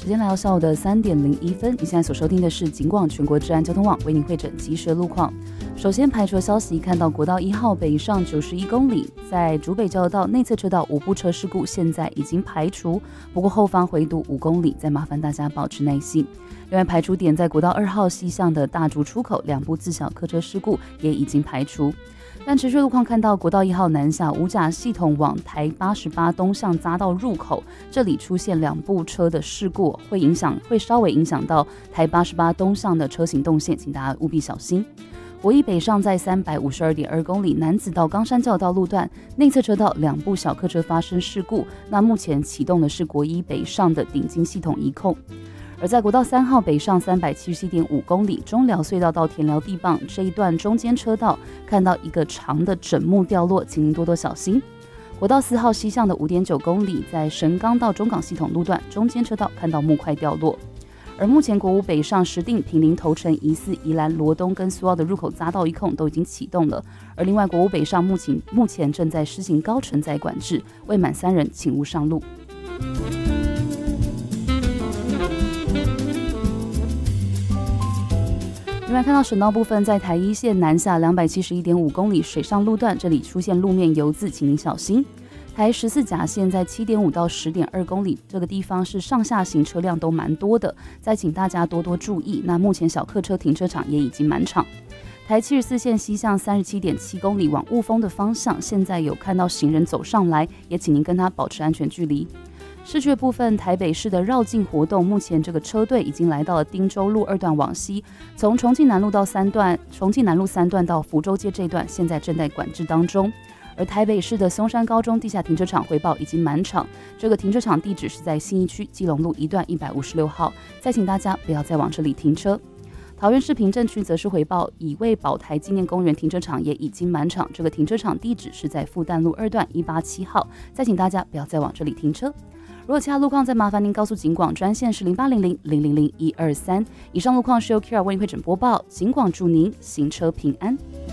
间来到下午的3点01分，你现在所收听的是警广全国治安交通网为您汇整即时路况。首先排除的消息，看到国道1号北上91公里，在竹北交流道内侧车道无部车事故现在已经排除，不过后方回堵5公里，再麻烦大家保持耐心。另外排除点在国道2号西向的大竹出口2部自小客车事故也已经排除。但持续路况看到国道1号南下五甲系统往台88东向匝道入口，这里出现2部车的事故，会稍微影响到台88东向的车行动线，请大家务必小心。国一北上在352.2公里南子到冈山交流道路段内侧车道2部小客车发生事故，那目前启动的是国一北上的顶进系统移控。而在国道3号北上377.5公里中寮隧道到田寮地磅这一段中间车道看到一个长的枕木掉落，请您多多小心。国道4号西向的5.9公里在神冈到中港系统路段中间车道看到木块掉落。而目前国五北上石碇、坪林、头城、宜四、宜兰、罗东跟苏澳的入口匝道一控都已经启动了。而另外国五北上目前正在施行高承载管制，未满3人请勿上路。另外看到省道部分，在台一线南下271.5公里水上路段，这里出现路面油渍，请您小心。台14甲线在7.5到10.2公里这个地方是上下行车辆都蛮多的，再请大家多多注意。那目前小客车停车场也已经满场。台74线西向37.7公里往雾峰的方向，现在有看到行人走上来，也请您跟他保持安全距离。市区的部分，台北市的绕境活动，目前这个车队已经来到了汀州路2段往西，从重庆南路3段到福州街这一段，现在正在管制当中。而台北市的松山高中地下停车场回报已经满场，这个停车场地址是在信义区基隆路1段156号，再请大家不要再往这里停车。桃园市平镇区则是回报乙未宝台纪念公园停车场也已经满场，这个停车场地址是在复旦路2段187号，再请大家不要再往这里停车。如果其他路况，再麻烦您告诉警广专线是0800000123。以上路况是由 Kira 为您汇整播报，警广祝您行车平安。